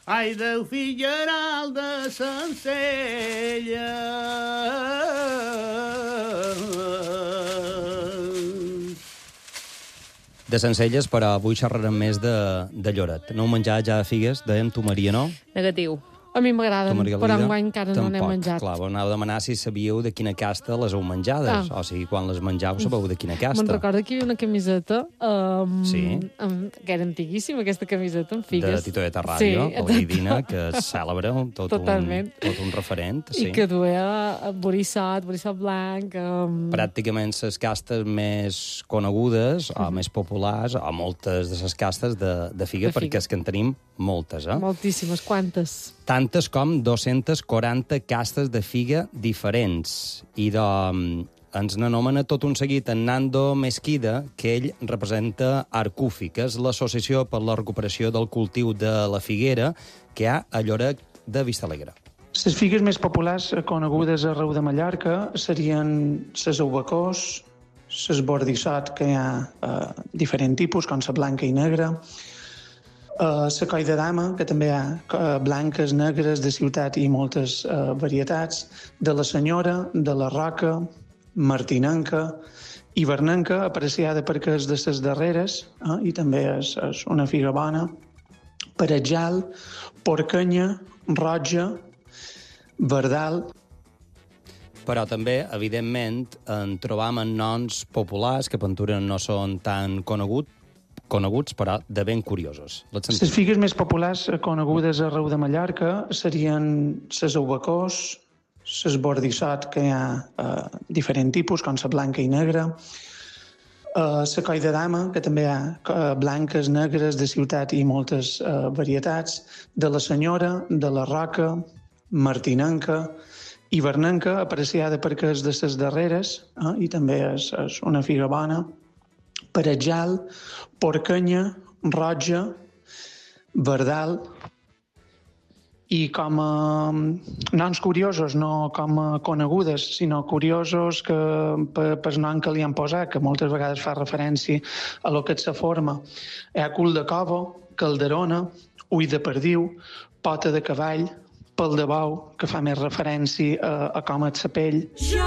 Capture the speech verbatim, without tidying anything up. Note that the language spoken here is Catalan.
ai, del Figueral de Sencella. De Sencelles, però avui xerrarem més de, de Lloret. No heu menjat ja figues? Dèiem tu, Maria, no? Negatiu. A mi m'agraden, però enguany encara Tampoc. no n'he menjat. Clar, anava a demanar si sabíeu de quina casta les heu menjades. Ah. O sigui, quan les menjau sabeu de quina casta. Me'n recordo que hi havia una camiseta um, sí. um, que era antiguíssima, aquesta camiseta amb figues. De Tito de Ràdio, sí, la Lidina, que és cèlebre, tot, un, tot un referent. Sí. I que duia borissot, borissot blanc... Um... Pràcticament les castes més conegudes, o uh -huh. més populars, o moltes de les castes de, de figa, de perquè és que en tenim moltes, eh? Moltíssimes, quantes? Tantes com dos-centes quaranta castes de figa diferents. I de, ens n'anomena tot un seguit en Nando Mesquida, que ell representa Arcufi, que és l'associació per la recuperació del cultiu de la figuera que hi ha a Lloret de Vistalegre. Les figues més populars conegudes arreu de Mallorca serien les albacors, les bordissot, que hi ha uh, diferents tipus, com la blanca i negra, Uh, la coi de dama, que també hi ha uh, blanques, negres, de ciutat i moltes uh, varietats, de la senyora, de la roca, martinenca i vernenca, apreciada perquè és de les darreres, uh, i també és, és una figa bona, perejal, porcanya, roja, verdal. Però també, evidentment, en trobam en noms populars que pinturen no són tan coneguts, coneguts, però de ben curiosos. Les figues més populars conegudes arreu de Mallorca serien les albacors, les bordissot, que hi ha uh, diferents tipus, com la blanca i negra, uh, la coi de dama, que també hi ha uh, blanques, negres, de ciutat i moltes uh, varietats, de la senyora, de la roca, martinenca i vernenca, apreciada perquè és de les darreres, uh, i també és, és una figa bona, perejal, porcanya, roja, verdal, i com a noms curiosos, no com a conegudes, sinó curiosos que per, per el nom que li han posat, que moltes vegades fa referència a lo que és la forma. Hi ha cul de cova, calderona, ull de perdiu, pota de cavall, pel de bou, que fa més referència a, a com és la pell.